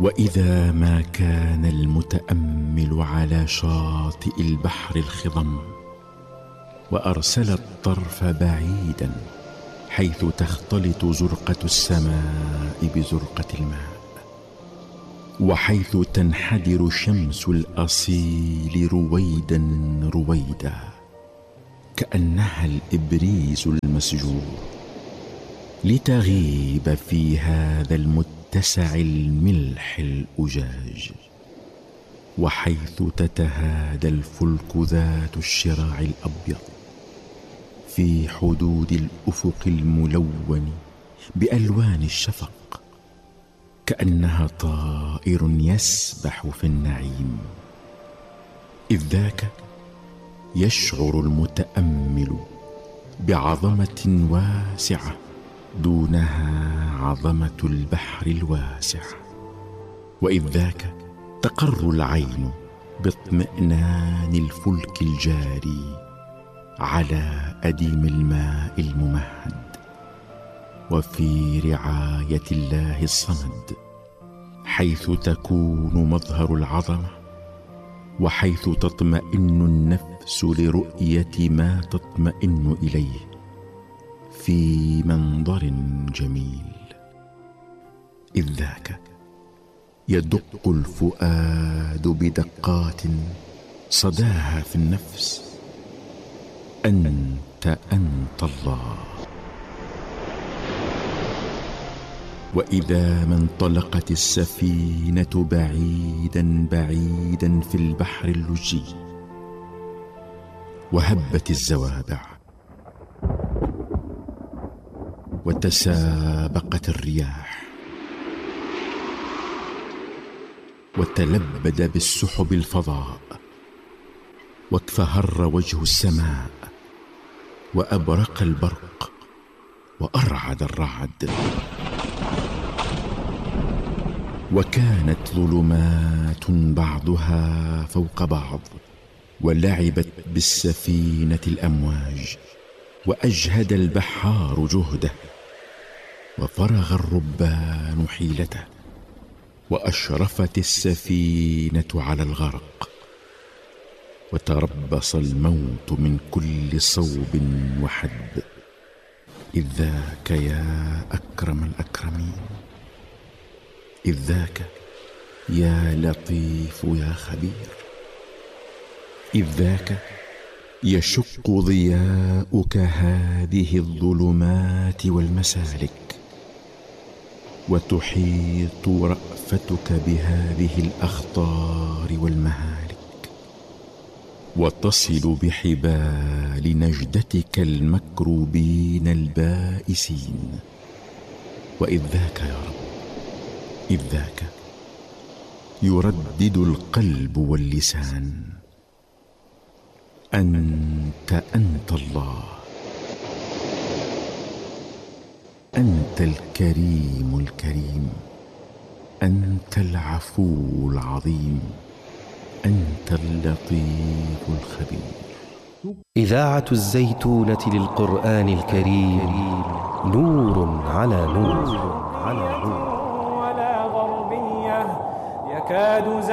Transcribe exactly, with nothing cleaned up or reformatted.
وإذا ما كان المتأمل على شاطئ البحر الخضم وأرسل الطرف بعيدا حيث تختلط زرقة السماء بزرقة الماء، وحيث تنحدر شمس الأصيل رويدا رويدا كأنها الإبريز المسجور، لتغيب في هذا المتسع الملح الأجاج، وحيث تتهادى الفلك ذات الشراع الأبيض في حدود الأفق الملون بألوان الشفق، كأنها طائر يسبح في النعيم. إذ ذاك يشعر المتأمل بعظمة واسعة دونها عظمة البحر الواسع، وإذ ذاك تقر العين باطمئنان الفلك الجاري على أديم الماء الممهد، وفي رعاية الله الصمد، حيث تكون مظهر العظمة، وحيث تطمئن النفس لرؤية ما تطمئن إليه في منظر جميل. إذ ذاك يدق الفؤاد بدقات صداها في النفس: أنت أنت الله. وإذا ما انطلقت السفينة بعيدا بعيدا في البحر اللجي، وهبت الزوابع، وتسابقت الرياح، وتلبد بالسحب الفضاء، واكفهر وجه السماء، وأبرق البرق، وأرعد الرعد، وكانت ظلمات بعضها فوق بعض، ولعبت بالسفينة الأمواج، وأجهد البحار جهده، وفرغ الربان حيلته، وأشرفت السفينة على الغرق، وتربص الموت من كل صوب وحد. إذ ذاك يا أكرم الأكرمين، إذ ذاك يا لطيف يا خبير، إذ ذاك يشق ضياؤك هذه الظلمات والمسالك، وتحيط رأفتك بهذه الأخطار والمهالك، وتصل بحبال نجدتك المكروبين البائسين. وإذ ذاك يا رب، إذ ذاك يردد القلب واللسان: أنت أنت الله، أنت الكريم الكريم، أنت العفو العظيم، أنت اللطيف الخبير. إذاعة الزيتونة للقرآن الكريم، نور على نور على نور. ولا غربية يكاد